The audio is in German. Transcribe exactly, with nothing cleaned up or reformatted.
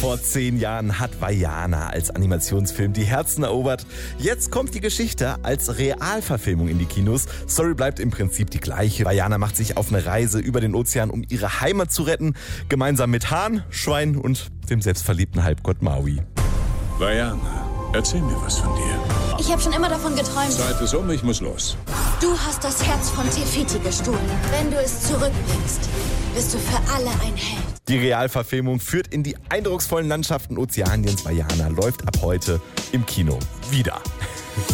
Vor zehn Jahren hat Vaiana als Animationsfilm die Herzen erobert. Jetzt kommt die Geschichte als Realverfilmung in die Kinos. Story bleibt im Prinzip die gleiche. Vaiana macht sich auf eine Reise über den Ozean, um ihre Heimat zu retten. Gemeinsam mit Hahn, Schwein und dem selbstverliebten Halbgott Maui. Vaiana, erzähl mir was von dir. Ich habe schon immer davon geträumt. Zeit ist um, ich muss los. Du hast das Herz von Tefiti gestohlen. Wenn du es zurückbringst, bist du für alle ein Held. Die Realverfilmung führt in die eindrucksvollen Landschaften Ozeaniens. Vaiana läuft ab heute im Kino wieder.